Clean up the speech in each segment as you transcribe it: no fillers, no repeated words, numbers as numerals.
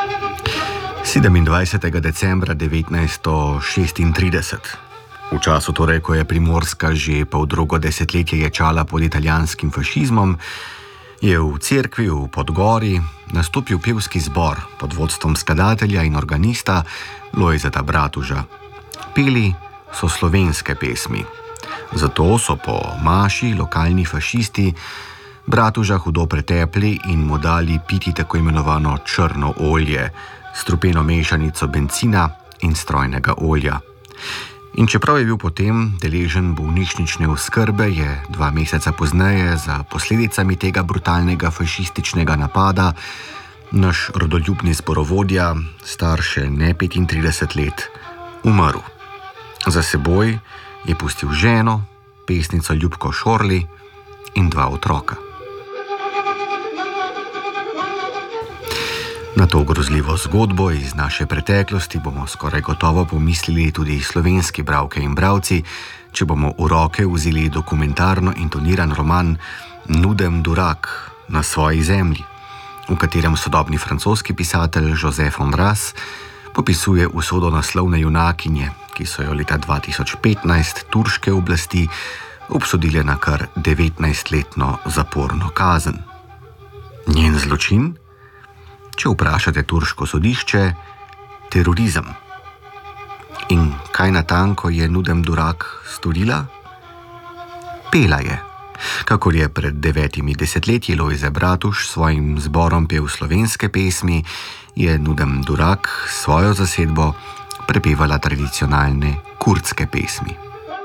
27. decembra 1936, v času torej, ko je Primorska že poldrugo desetletje ječala pod italijanskim fašizmom, je v cerkvi v Podgori nastopil pevski zbor pod vodstvom skladatelja in organista Lojzeta Bratuža. Peli so slovenske pesmi. Zato so po maši lokalni fašisti Bratuža hudo pretepli in mu dali piti tako imenovano črno olje, strupeno mešanico bencina in strojnega olja. In čeprav je bil potem deležen bolnišnične oskrbe, je 2 meseca pozneje za posledicami tega brutalnega fašističnega napada naš rodoljubni zborovodja, star še ne 35 let, umrl. Za seboj je pustil ženo, pesnico Ljubko Šorli in 2 otroka. Na to grozljivo zgodbo iz naše preteklosti bomo skoraj gotovo pomislili tudi slovenski bralke in bralci, če bomo v roke vzeli dokumentarno intoniran roman Nudem Durak na svoji zemlji, v katerem sodobni francoski pisatelj Joseph Andras popisuje usodo naslovne junakinje, ki so jo leta 2015 turške oblasti obsodile na kar 19-letno zaporno kazen. Njen zločin? Če vprašate turško sodišče, terorizem. In kaj natanko je Nudem Durak storila? Pela je. Kakor je pred 9 desetletji Lojze Bratuž svojim zborom pel slovenske pesmi, je Nudem Durak svojo zasedbo prepevala tradicionalne kurdske pesmi.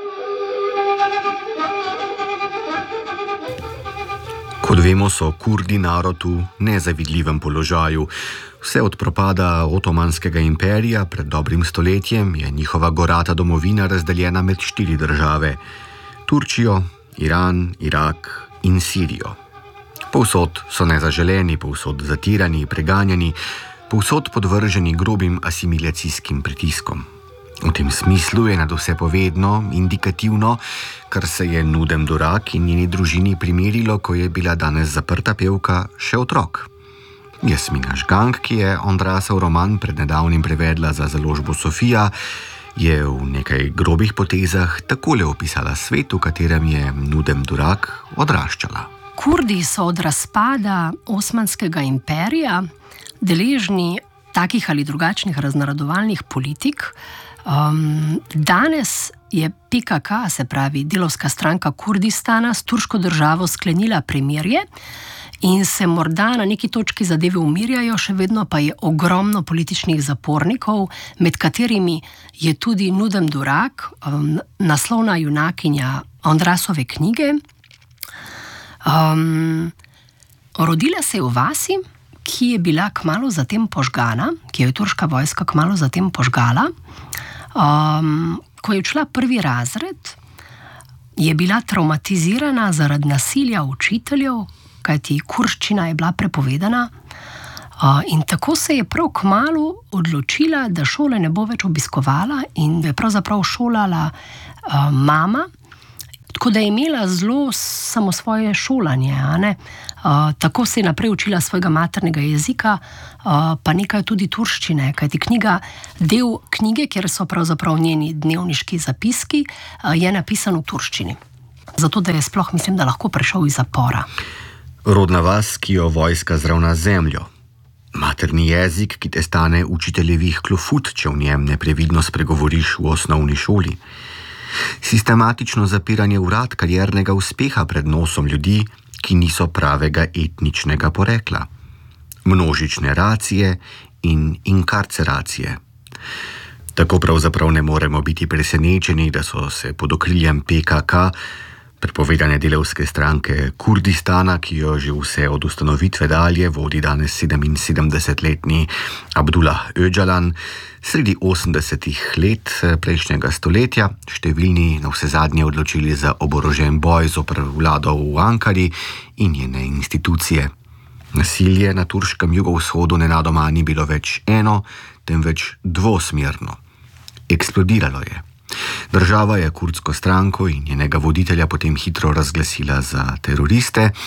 Kot vemo, so Kurdi narod v nezavidljivem položaju. Vse od propada Otomanskega imperija pred dobrim stoletjem je njihova gorata domovina razdeljena med 4 države: Turčijo, Iran, Irak in Sirijo. Povsod so nezaželeni, povsod zatirani, preganjani, povsod podvrženi grobim asimilacijskim pritiskom. V tem smislu je nadvse povedno, indikativno, kar se je Nudem Durak in njeni družini primerilo, ko je bila danes zaprta pevka še otrok. Jasmina Žgank, ki je Andrasov roman pred nedavnim prevedla za založbo Sofija, je v nekaj grobih potezah takole opisala svet, v katerem je Nudem Durak odraščala. Kurdi so od razpada Osmanskega imperija deležni takih ali drugačnih raznarodovalnih politik. Danes je PKK, se pravi Delovska stranka Kurdistana, s turško državo sklenila premirje in se morda na neki točki zadeve umirjajo, še vedno pa je ogromno političnih zapornikov, med katerimi je tudi Nudem Durak, naslovna junakinja Andrasove knjige. Rodila se je v vasi, ki je bila kmalu zatem požgana, ki jo je turška vojska kmalu zatem požgala. Ko je šla 1. razred, je bila traumatizirana zaradi nasilja učiteljev, kajti kurščina je bila prepovedana, in tako se je prav kmalu odločila, da šole ne bo več obiskovala in da je pravzaprav šolala mama, tako da je imela zelo samosvoje šolanje, tako se je naprej učila svojega maternega jezika, pa nekaj tudi turščine, kajti del knjige, kjer so pravzaprav njeni dnevniški zapiski, je napisan v turščini. Zato, da je sploh, mislim, da lahko prišel iz zapora. Rodna vas, ki jo vojska zravna z zemljo. Materni jezik, ki te stane učiteljevih klofut, če v njem neprevidno spregovoriš v osnovni šoli. Sistematično zapiranje vrat kariernega uspeha pred nosom ljudi, ki niso pravega etničnega porekla. Množične racije in inkarceracije. Tako pravzaprav ne moremo biti presenečeni, da so se pod okriljem PKK, prepovedane delavske stranke Kurdistana, ki jo že vse od ustanovitve dalje vodi danes 77-letni Abdullah Öcalan, sredi 80-ih let prejšnjega stoletja številni navsezadnje odločili za oborožen boj zoper vlado v Ankari in njene institucije. Nasilje na turškem jugovzhodu nenadoma ni bilo več eno, temveč dvosmerno. Eksplodiralo je. Država je kurdsko stranko in njenega voditelja potem hitro razglasila za teroriste,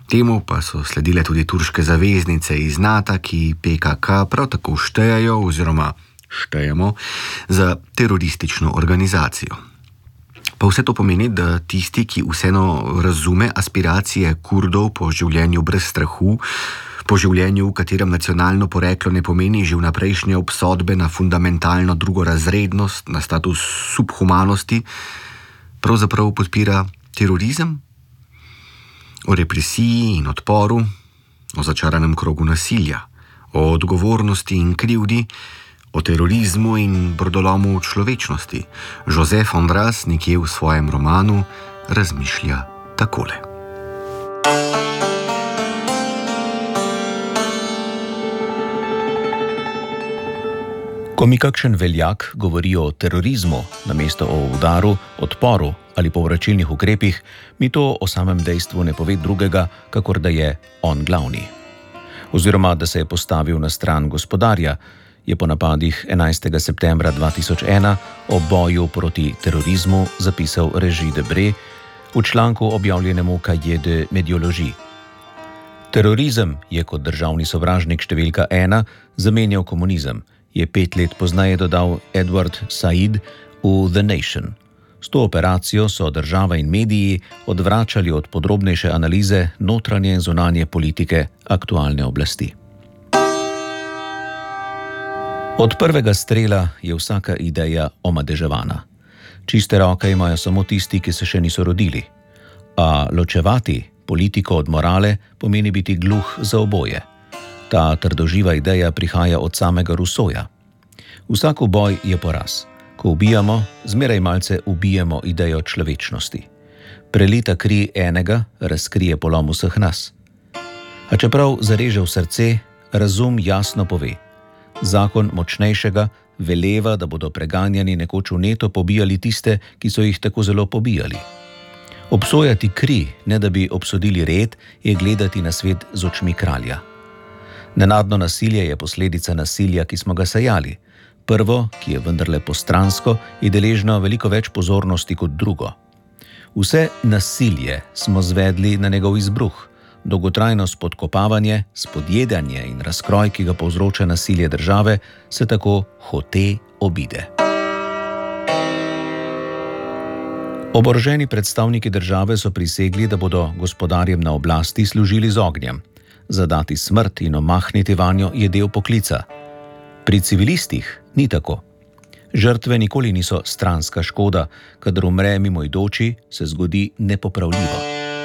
Temu pa so sledile tudi turške zaveznice iz NATO, ki PKK prav tako štejejo oziroma štejemo za teroristično organizacijo. Pa vse to pomeni, da tisti, ki vseeno razume aspiracije Kurdov po življenju brez strahu, po življenju, v katerem nacionalno poreklo ne pomeni že vnaprejšnje obsodbe na fundamentalno drugorazrednost, na status subhumanosti, pravzaprav podpira terorizem? O represiji in odporu, o začaranem krogu nasilja, o odgovornosti in krivdi, o terorizmu in brodolomu človečnosti Josef Andras nekje v svojem romanu razmišlja takole. Ko mi kakšen veljak govori o terorizmu namesto o udaru, odporu ali povračilnih ukrepih, mi to o samem dejstvu ne pove drugega, kakor da je on glavni. Oziroma, da se je postavil na stran gospodarja, je po napadih 11. septembra 2001 o boju proti terorizmu zapisal Régis Debray v članku objavljenemu Cahiers de Médiologie. Terorizem je kot državni sovražnik številka 1 zamenjal komunizem, je 5 let pozneje dodal Edward Said v The Nation. S to operacijo so država in mediji odvračali od podrobnejše analize notranje in zunanje politike aktualne oblasti. Od prvega strela je vsaka ideja omadeževana. Čiste roke imajo samo tisti, ki se še niso rodili. A ločevati politiko od morale pomeni biti gluh za oboje. Ta trdoživa ideja prihaja od samega Rousseauja. Vsak boj je poraz. Ko ubijamo, zmeraj malce ubijemo idejo človečnosti. Prelita kri enega razkrije polom vseh nas. A čeprav zareže v srce, razum jasno pove. Zakon močnejšega veleva, da bodo preganjani nekoč vneto pobijali tiste, ki so jih tako zelo pobijali. Obsojati kri, ne da bi obsodili red, je gledati na svet z očmi kralja. Nenadno nasilje je posledica nasilja, ki smo ga sejali. Prvo, ki je vendarle postransko, je deležno veliko več pozornosti kot drugo. Vse nasilje smo zvedli na njegov izbruh. Dolgotrajno spodkopavanje, spodjedanje in razkroj, ki ga povzroča nasilje države, se tako hote obide. Oboroženi predstavniki države so prisegli, da bodo gospodarjem na oblasti služili z ognjem. Zadati smrt in omahniti vanjo je del poklica. Pri civilistih ni tako. Žrtve nikoli niso stranska škoda, kadar umre mimoidoči, se zgodi nepopravljivo.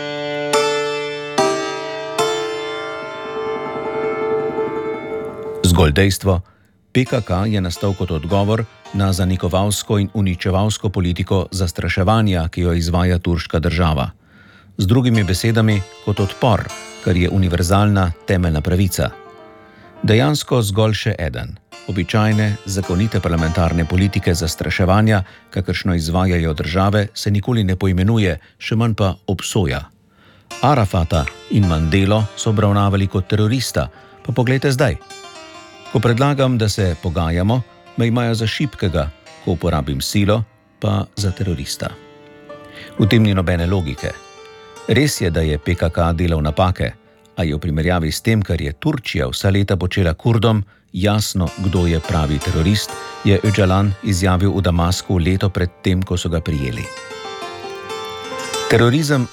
Zgolj dejstvo, PKK je nastal kot odgovor na zanikovalsko in uničevalsko politiko zastraševanja, ki jo izvaja turška država. Z drugimi besedami, kot odpor, kar je univerzalna temeljna pravica. Dejansko zgolj še eden. Običajne, zakonite parlamentarne politike zastraševanja, kakršno izvajajo države, se nikoli ne poimenuje, še manj pa obsoja. Arafata in Mandelo so obravnavali kot terorista, pa poglejte zdaj. Ko predlagam, da se pogajamo, me imajo za šibkega, ko uporabim silo, pa za terorista. V tem ni nobene logike. Res je, da je PKK delal napake, a je v primerjavi s tem, kar je Turčija vsa leta počela Kurdom, jasno, kdo je pravi terorist, je Öcalan izjavil v Damasku leto pred tem, ko so ga prijeli. Terorizem